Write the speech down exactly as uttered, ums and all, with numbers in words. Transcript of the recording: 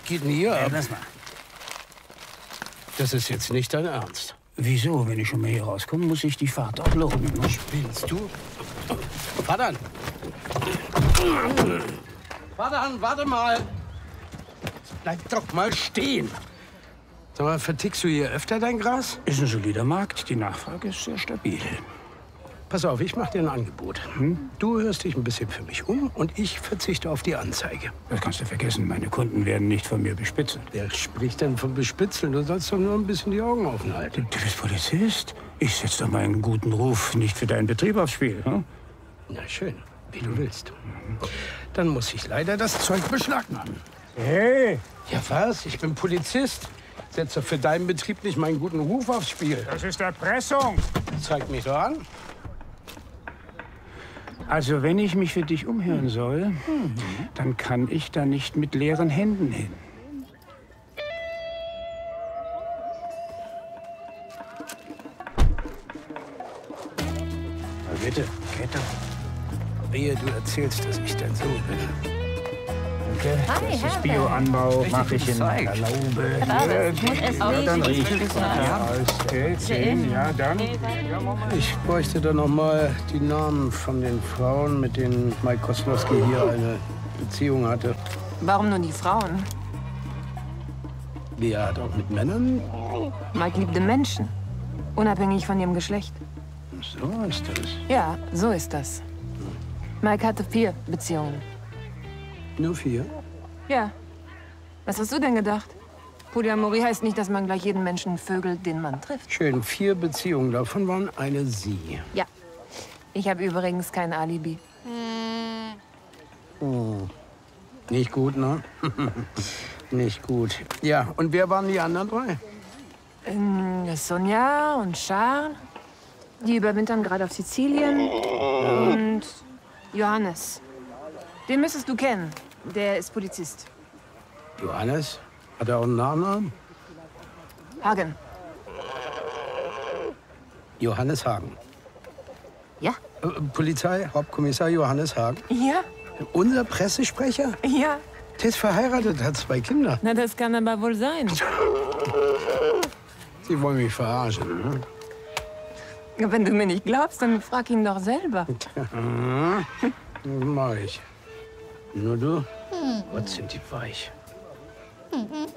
geht denn hier Ja, ab? lass mal. Das ist jetzt nicht dein Ernst. Wieso? Wenn ich schon mal hier rauskomme, muss ich die Fahrt auch lohnen. Ne? Spielst du? Vater! Vater, warte mal! Bleib doch mal stehen! Sag mal, vertickst du hier öfter dein Gras? Ist ein solider Markt. Die Nachfrage ist sehr stabil. Pass auf, ich mach dir ein Angebot. Hm? Du hörst dich ein bisschen für mich um und ich verzichte auf die Anzeige. Das kannst du vergessen. Meine Kunden werden nicht von mir bespitzelt. Wer spricht denn von Bespitzeln? Du sollst doch nur ein bisschen die Augen offen halten. Du bist Polizist. Ich setze doch meinen guten Ruf nicht für deinen Betrieb aufs Spiel. Hm? Na schön, wie du willst. Dann muss ich leider das Zeug beschlagnahmen. Hey! Ja was? Ich bin Polizist. Setze für deinen Betrieb nicht meinen guten Ruf aufs Spiel. Das ist Erpressung. Zeig mich doch an. Also, wenn ich mich für dich umhören soll, mhm. dann kann ich da nicht mit leeren Händen hin. Na bitte, Kette. Wehe, du erzählst, dass ich dein Sohn bin. Okay, das ist Bioanbau, mache ich in der Laube. Ja, dann riecht es. Ja, alles zehn, ja, dann. Ich bräuchte dann noch mal die Namen von den Frauen, mit denen Mike Koslowski hier eine Beziehung hatte. Warum nur die Frauen? Wer hat auch mit Männern? Mike liebte Menschen, unabhängig von ihrem Geschlecht. So ist das. Ja, so ist das. Mike hatte vier Beziehungen. Nur vier? Ja. Was hast du denn gedacht? Polyamorie heißt nicht, dass man gleich jeden Menschen vögelt, den man trifft. Schön, vier Beziehungen, davon waren eine Sie. Ja. Ich habe übrigens kein Alibi. Oh. Nicht gut, ne? Nicht gut. Ja, und wer waren die anderen drei? Ähm, Sonja und Charles. Die überwintern gerade auf Sizilien. Und Johannes. Den müsstest du kennen. Der ist Polizist. Johannes? Hat er auch einen Nachnamen? Hagen. Johannes Hagen. Ja? Äh, Polizei, Hauptkommissar Johannes Hagen. Ja? Unser Pressesprecher? Ja. Der ist verheiratet, hat zwei Kinder. Na, das kann aber wohl sein. Sie wollen mich verarschen, ne? Wenn du mir nicht glaubst, dann frag ihn doch selber. Mhm. Das mach ich. Nur du? Gott, sind die weich.